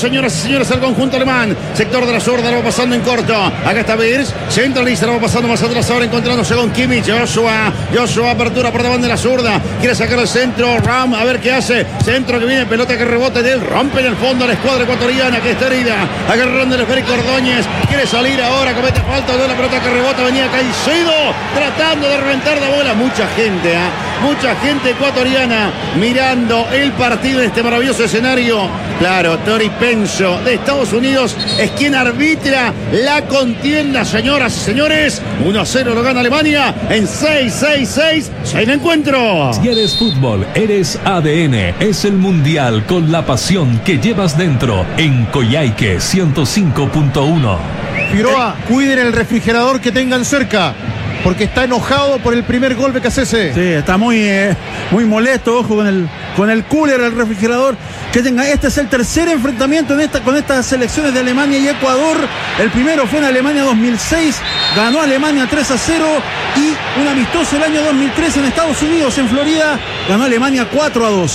señoras y señores, el conjunto alemán. Sector de la zurda, lo va pasando en corto. Acá está Birch, centraliza, lo va pasando más atrás ahora, encontrándose con Kimmich. Joshua, apertura por debajo de la zurda. Quiere sacar el centro, Ram, a ver qué hace. Centro que viene, pelota que rebota de él, rompe en el fondo la escuadra ecuatoriana que está herida. Agarrando el esférico Ordóñez, quiere salir ahora, comete falta de la pelota que rebota, venía Caicedo tratando de reventar la bola. Mucha gente ecuatoriana mirando el partido en este maravilloso escenario. Claro, Tori Penso de Estados Unidos es quien arbitra la contienda, señoras y señores. 1-0 lo gana Alemania en 6-6-6 el encuentro. Si eres fútbol, eres ADN. Es el mundial con la pasión que llevas dentro en Coyhaique 105.1. Figueroa, cuiden el refrigerador que tengan cerca, porque está enojado por el primer gol de Becasese. Sí, está muy molesto, ojo con el cooler, el refrigerador que tenga. Este es el tercer enfrentamiento con estas selecciones de Alemania y Ecuador. El primero fue en Alemania 2006, ganó Alemania 3-0, y un amistoso el año 2003 en Estados Unidos, en Florida, ganó Alemania 4-2.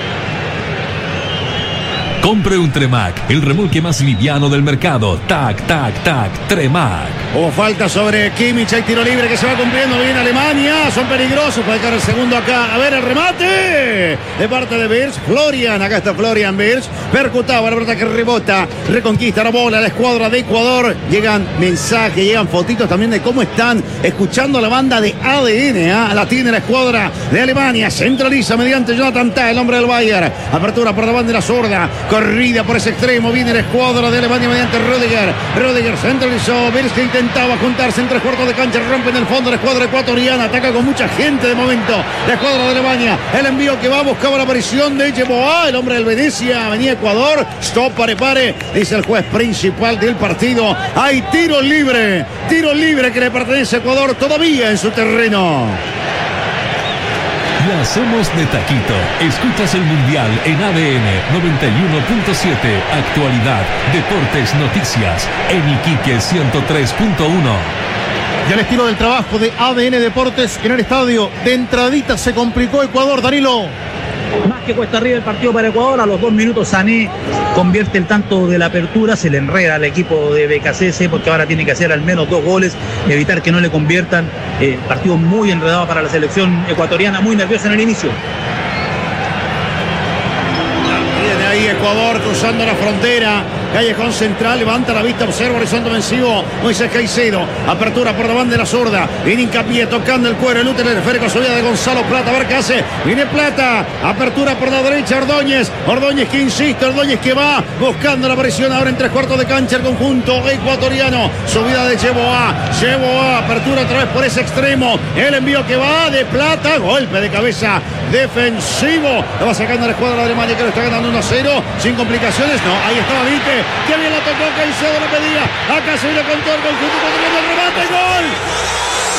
Compre un Tremac, el remolque más liviano del mercado. Tac, Tremac. Hubo falta sobre Kimmich, hay tiro libre que se va cumpliendo bien Alemania. Son peligrosos, puede caer el segundo acá. A ver el remate de parte de Birch. Acá está Florian Birch. Percutaba la pelota que rebota, reconquista la bola la escuadra de Ecuador. Llegan mensajes, llegan fotitos también de cómo están escuchando la banda de ADN. La tiene la escuadra de Alemania. Centraliza mediante Jonathan Tah, el hombre del Bayern. Apertura por la banda de la zurda. Corrida por ese extremo, viene la escuadra de Alemania mediante Rüdiger centralizó, Birch que intentaba juntarse en 3/4 de cancha, rompe en el fondo la escuadra ecuatoriana, ataca con mucha gente de momento la escuadra de Alemania, el envío que va, buscaba la aparición de Yeboah, el hombre del Venecia, venía Ecuador, stop, pare, dice el juez principal del partido, hay tiro libre que le pertenece a Ecuador todavía en su terreno. La hacemos de taquito. Escuchas el Mundial en ADN 91.7. Actualidad, deportes, noticias en Iquique 103.1. Y el estilo del trabajo de ADN Deportes en el estadio. De entradita se complicó Ecuador, Danilo. Más que cuesta arriba el partido para Ecuador. A los 2 minutos Sané convierte el tanto de la apertura, se le enreda al equipo de Becasese porque ahora tiene que hacer al menos 2 goles, evitar que no le conviertan. Partido muy enredado para la selección ecuatoriana, muy nerviosa en el inicio. Viene ahí Ecuador cruzando la frontera. Callejón central, levanta la vista, observa horizonte ofensivo. Moisés Caicedo, apertura por la banda de la zurda. Viene Hincapié tocando el cuero, el útero del esférico, subida de Gonzalo Plata, a ver qué hace. Viene Plata, apertura por la derecha, Ordóñez que insiste, Ordóñez que va buscando la presión ahora en 3/4 de cancha el conjunto ecuatoriano. Subida de Yeboah, apertura otra vez por ese extremo. El envío que va de Plata, golpe de cabeza defensivo. Lo va sacando la escuadra de Alemania que lo está ganando 1-0 sin complicaciones. No, ahí estaba Vite. Que bien la tocó Caicedo, la pedía. Acá se viene con todo el conjunto ecuatoriano, el remate, gol.